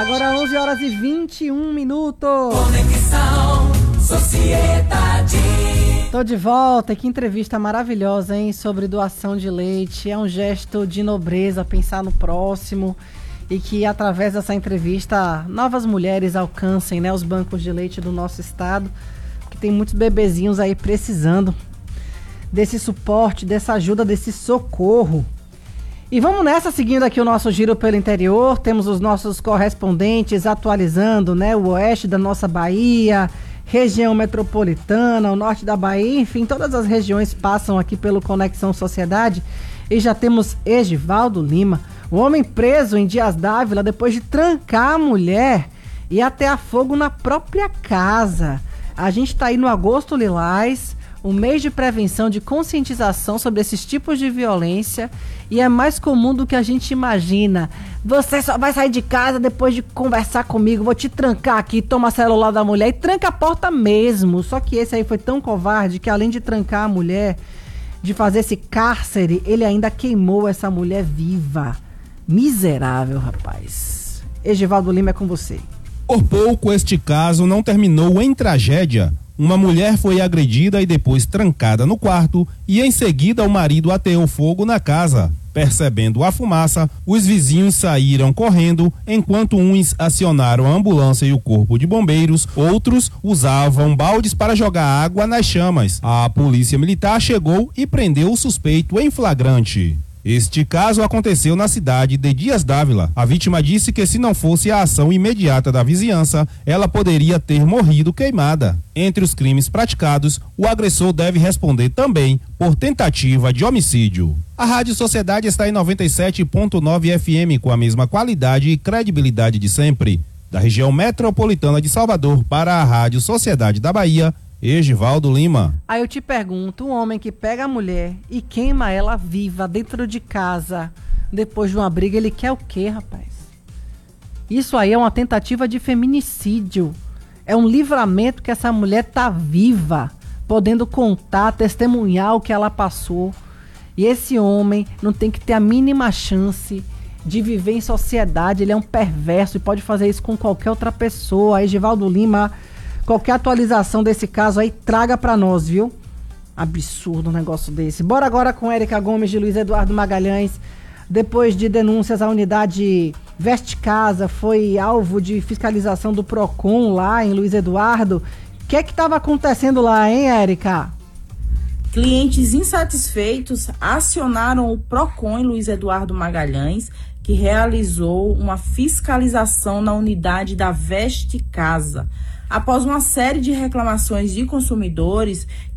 Agora 11 horas e 21 minutos. Conexão Sociedade. Tô de volta. Que entrevista maravilhosa, hein? Sobre doação de leite. É um gesto de nobreza pensar no próximo e que através dessa entrevista novas mulheres alcancem, né, os bancos de leite do nosso estado, que tem muitos bebezinhos aí precisando desse suporte, dessa ajuda, desse socorro. E vamos nessa, seguindo aqui o nosso giro pelo interior. Temos os nossos correspondentes atualizando, né, o oeste da nossa Bahia, região metropolitana, o norte da Bahia, enfim, todas as regiões passam aqui pelo Conexão Sociedade. E já temos Egivaldo Lima, o homem preso em Dias Dávila depois de trancar a mulher e atear fogo na própria casa. A gente está aí no Agosto Lilás, um mês de prevenção, de conscientização sobre esses tipos de violência, e é mais comum do que a gente imagina. Você só vai sair de casa depois de conversar comigo, vou te trancar aqui, toma o celular da mulher e tranca a porta mesmo. Só que esse aí foi tão covarde que, além de trancar a mulher, de fazer esse cárcere, ele ainda queimou essa mulher viva. Miserável, rapaz. Egivaldo Lima, é com você. Por pouco este caso não terminou em tragédia. Uma mulher foi agredida e depois trancada no quarto, e em seguida o marido ateou fogo na casa. Percebendo a fumaça, os vizinhos saíram correndo, enquanto uns acionaram a ambulância e o corpo de bombeiros, outros usavam baldes para jogar água nas chamas. A polícia militar chegou e prendeu o suspeito em flagrante. Este caso aconteceu na cidade de Dias Dávila. A vítima disse que, se não fosse a ação imediata da vizinhança, ela poderia ter morrido queimada. Entre os crimes praticados, o agressor deve responder também por tentativa de homicídio. A Rádio Sociedade está em 97.9 FM, com a mesma qualidade e credibilidade de sempre. Da região metropolitana de Salvador para a Rádio Sociedade da Bahia, Egivaldo Lima. Aí eu te pergunto, um homem que pega a mulher e queima ela viva dentro de casa, depois de uma briga, ele quer o quê, rapaz? Isso aí é uma tentativa de feminicídio. É um livramento que essa mulher tá viva, podendo contar, testemunhar o que ela passou. E esse homem não tem que ter a mínima chance de viver em sociedade. Ele é um perverso e pode fazer isso com qualquer outra pessoa. Egivaldo Lima, qualquer atualização desse caso aí, traga pra nós, viu? Absurdo um negócio desse. Bora agora com Érica Gomes de Luiz Eduardo Magalhães. Depois de denúncias, a unidade Veste Casa foi alvo de fiscalização do PROCON lá em Luiz Eduardo. O que estava acontecendo lá, hein, Érica? Clientes insatisfeitos acionaram o PROCON em Luiz Eduardo Magalhães, que realizou uma fiscalização na unidade da Veste Casa. Após uma série de reclamações de consumidores